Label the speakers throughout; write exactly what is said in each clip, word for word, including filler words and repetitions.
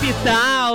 Speaker 1: capital.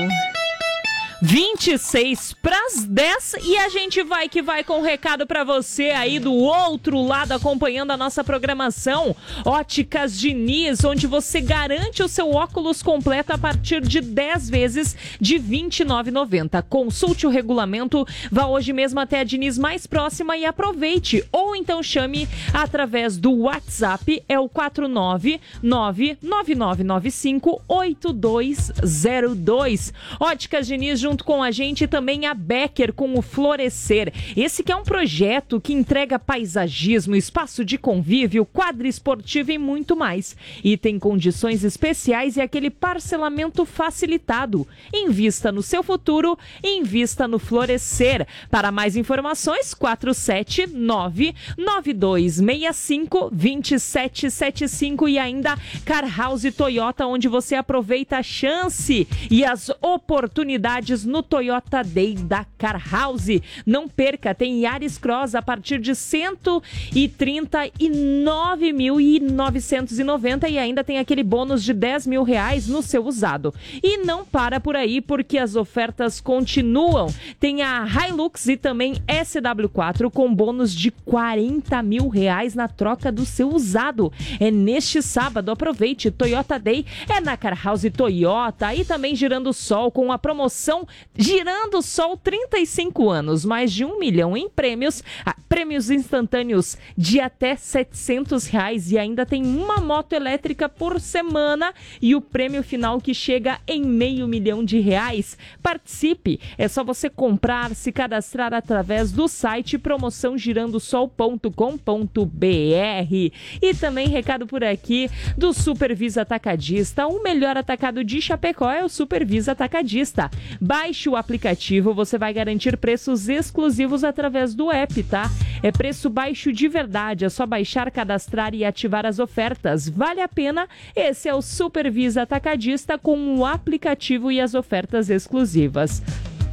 Speaker 1: vinte e seis para as dez e a gente vai que vai com um recado para você aí do outro lado acompanhando a nossa programação. Óticas Diniz, onde você garante o seu óculos completo a partir de dez vezes de vinte e nove reais e noventa centavos. Consulte o regulamento, vá hoje mesmo até a Diniz mais próxima e aproveite. Ou então chame através do WhatsApp, é o quatro nove nove nove nove nove cinco oito dois zero dois. Óticas Diniz junto com a gente também a Becker com o Florescer. Esse que é um projeto que entrega paisagismo, espaço de convívio, quadra esportiva e muito mais. E tem condições especiais e aquele parcelamento facilitado. Invista no seu futuro, invista no Florescer. Para mais informações, quatro sete nove nove dois seis cinco dois sete sete cinco e ainda Car House Toyota, onde você aproveita a chance e as oportunidades no Toyota Day da Car House. Não perca, tem Yaris Cross a partir de cento e trinta e nove mil novecentos e noventa e ainda tem aquele bônus de dez mil reais no seu usado. E não para por aí, porque as ofertas continuam. Tem a Hilux e também S W quatro com bônus de quarenta mil reais na troca do seu usado. É neste sábado, aproveite. Toyota Day é na Car House Toyota e também Girando o Sol com a promoção Girando o Sol trinta e cinco anos, mais de um milhão em prêmios, prêmios instantâneos de até setecentos reais e ainda tem uma moto elétrica por semana e o prêmio final que chega em meio milhão de reais. Participe, é só você comprar, se cadastrar através do site promoção girando sol ponto com ponto b r. E também recado por aqui do Supervisa Atacadista, o melhor atacado de Chapecó é o Supervisa Atacadista. Baixe o aplicativo, você vai garantir preços exclusivos através do app, tá? É preço baixo de verdade, é só baixar, cadastrar e ativar as ofertas. Vale a pena? Esse é o Supervisa Atacadista com o aplicativo e as ofertas exclusivas.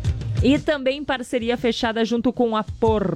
Speaker 1: E também parceria fechada junto com a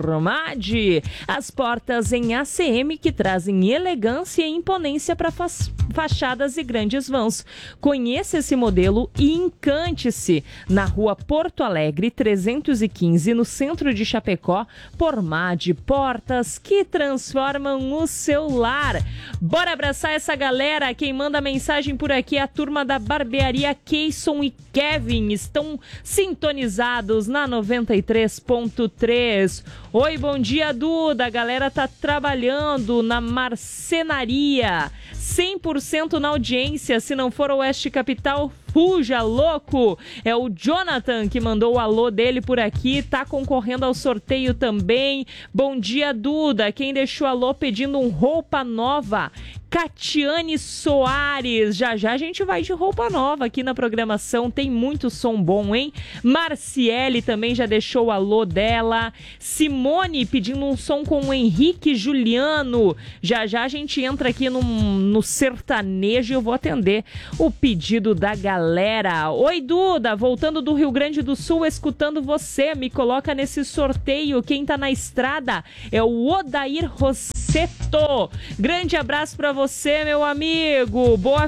Speaker 1: Pormad. As portas em A C M que trazem elegância e imponência para fa- fachadas e grandes vãos. Conheça esse modelo e encante-se. Na rua Porto Alegre, trezentos e quinze, no centro de Chapecó. Pormad, portas que transformam o seu lar. Bora abraçar essa galera. Quem manda mensagem por aqui é a turma da barbearia Keyson e Kevin. Estão sintonizados na noventa e três ponto três. Oi, bom dia, Duda. A galera tá trabalhando na marcenaria. cem por cento na audiência. Se não for Oeste Capital, fuja, louco. É o Jonathan que mandou o alô dele por aqui. Tá concorrendo ao sorteio também. Bom dia, Duda. Quem deixou alô pedindo um roupa nova? Catiane Soares. Já já a gente vai de roupa nova aqui na programação. Tem muito som bom, hein? Marciele também já deixou o alô dela. Simone pedindo um som com o Henrique Juliano. Já já a gente entra aqui no, no sertanejo e eu vou atender o pedido da galera. Oi, Duda. Voltando do Rio Grande do Sul, escutando você. Me coloca nesse sorteio. Quem tá na estrada é o Odair Rosseto. Grande abraço pra você. Você, meu amigo, boa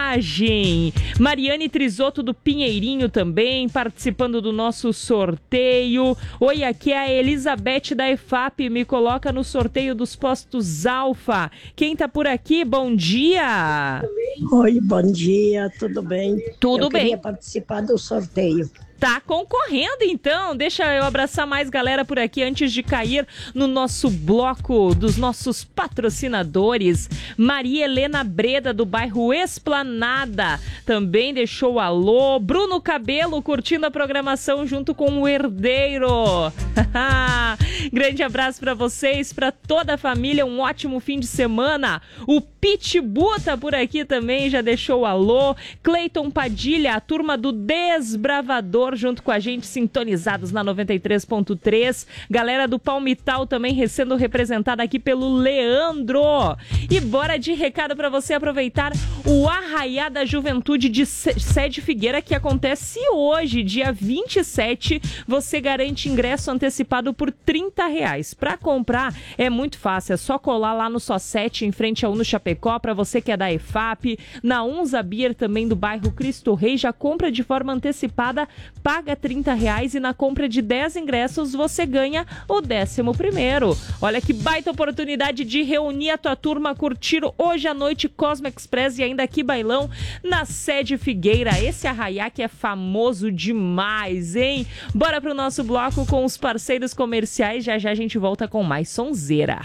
Speaker 1: viagem. Mariane Trisotto do Pinheirinho também, participando do nosso sorteio. Oi, aqui é a Elizabeth da E F A P, me coloca no sorteio dos postos Alfa. Quem tá por aqui, bom dia.
Speaker 2: Oi, bom dia, tudo bem?
Speaker 1: Tudo
Speaker 2: eu
Speaker 1: bem.
Speaker 2: Eu queria participar do sorteio.
Speaker 1: Tá concorrendo, então. Deixa eu abraçar mais galera por aqui antes de cair no nosso bloco dos nossos patrocinadores. Maria Helena Breda, do bairro Esplanada, também deixou o alô. Bruno Cabelo, curtindo a programação junto com o Herdeiro. Grande abraço para vocês, para toda a família, um ótimo fim de semana. O Pitbull tá por aqui também, já deixou o alô. Cleiton Padilha, a turma do Desbravador interior junto com a gente, sintonizados na noventa e três ponto três. Galera do Palmital também sendo representada aqui pelo Leandro. E bora de recado para você aproveitar o Arraiá da Juventude de Sede Figueira, que acontece hoje, dia vinte e sete. Você garante ingresso antecipado por trinta reais. Para comprar é muito fácil, é só colar lá no Só Sete, em frente ao Uno Chapecó, para você que é da E F A P, na Unza Beer também do bairro Cristo Rei, já compra de forma antecipada, paga trinta reais e na compra de dez ingressos você ganha o décimo primeiro. Olha que baita oportunidade de reunir a tua turma, curtir hoje à noite Cosmo Express e ainda aqui bailão na Sede Figueira. Esse Arraiá que é famoso demais, hein? Bora pro nosso bloco com os parceiros comerciais, já já a gente volta com mais sonzeira.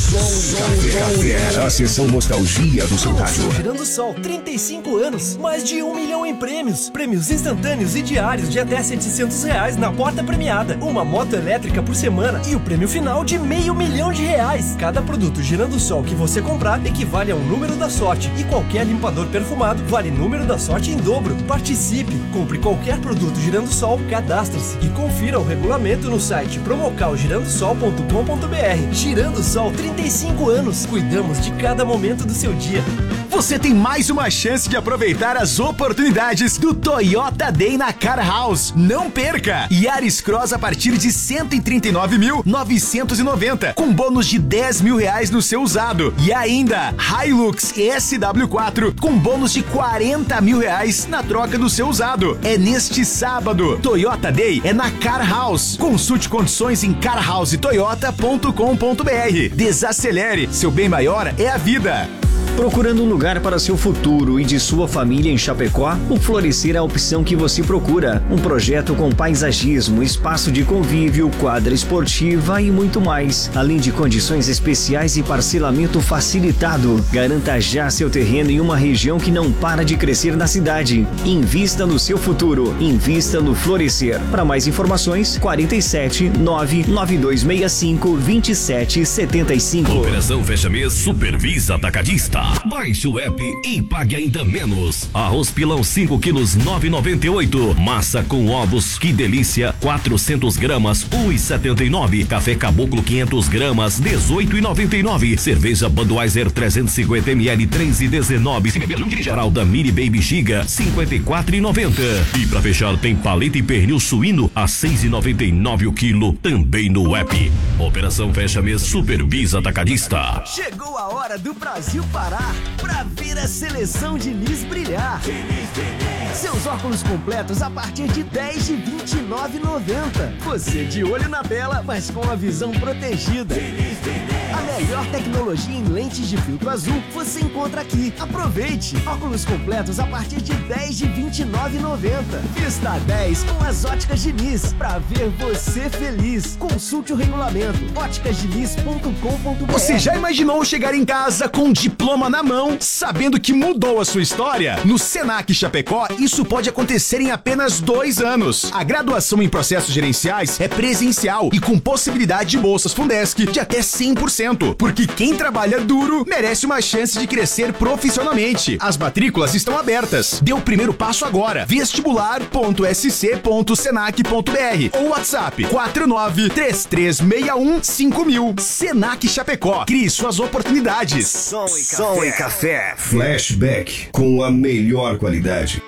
Speaker 3: Café, a sessão nostalgia do seu rádio.
Speaker 4: Girando Sol, trinta e cinco anos, mais de um milhão em prêmios. Prêmios instantâneos e diários de até setecentos reais na porta premiada. Uma moto elétrica por semana e o prêmio final de meio milhão de reais. Cada produto Girando Sol que você comprar equivale a um número da sorte. E qualquer limpador perfumado vale número da sorte em dobro. Participe, compre qualquer produto Girando Sol, cadastre-se e confira o regulamento no site promocal girando sol ponto com ponto br. Girando Sol, trinta e cinco anos. Cuidamos de cada momento do seu dia.
Speaker 5: Você tem mais uma chance de aproveitar as oportunidades do Toyota Day na Car House. Não perca! Yaris Cross a partir de cento e trinta e nove mil novecentos e noventa, com bônus de dez mil reais no seu usado. E ainda, Hilux S W quatro com bônus de quarenta mil reais na troca do seu usado. É neste sábado. Toyota Day é na Car House. Consulte condições em car house toyota ponto com ponto br. Desacelere, seu bem maior é a vida.
Speaker 6: Procurando um lugar para seu futuro e de sua família em Chapecó? O Florescer é a opção que você procura. Um projeto com paisagismo, espaço de convívio, quadra esportiva e muito mais. Além de condições especiais e parcelamento facilitado. Garanta já seu terreno em uma região que não para de crescer na cidade. Invista no seu futuro. Invista no Florescer. Para mais informações, quarenta e sete, nove nove dois seis cinco, vinte e sete setenta e cinco.
Speaker 3: Operação Fecha Mês Supervisa Atacadista. Baixe o app e pague ainda menos. Arroz pilão cinco quilos nove reais e noventa e oito centavos. Massa com ovos, que delícia, quatrocentos gramas, um real e setenta e nove centavos. Café Caboclo quinhentos gramas, dezoito reais e noventa e nove centavos. Cerveja Budweiser trezentos e cinquenta mililitros, três reais e dezenove centavos. Fralda Mini Baby Giga, cinquenta e quatro reais e noventa centavos. E pra fechar tem paleta e pernil suíno a seis reais e noventa e nove centavos o quilo, também no app. Operação Fecha Mês Supervisa Atacadista.
Speaker 4: Chegou a hora do Brasil parar pra ver a seleção de Diniz brilhar. Seus óculos completos a partir de dez de vinte e nove reais e noventa centavos. Você de olho na tela, mas com a visão protegida. A melhor tecnologia em lentes de filtro azul você encontra aqui. Aproveite! Óculos completos a partir de dez de vinte e nove reais e noventa centavos. Vista dez com as óticas Diniz, pra ver você feliz. Consulte o regulamento óticas diniz ponto com ponto br.
Speaker 5: Você já imaginou chegar em casa com um diploma na mão, sabendo que mudou a sua história? No Senac Chapecó, isso pode acontecer em apenas dois anos. A graduação em processos gerenciais é presencial e com possibilidade de bolsas Fundesc de até cem por cento, porque quem trabalha duro merece uma chance de crescer profissionalmente. As matrículas estão abertas. Dê o primeiro passo agora. vestibular ponto s c ponto senac ponto br ou WhatsApp quatro nove três três seis um cinco mil. Senac Chapecó. Crie suas oportunidades.
Speaker 3: Som e café. Som e café. Flashback com a melhor qualidade.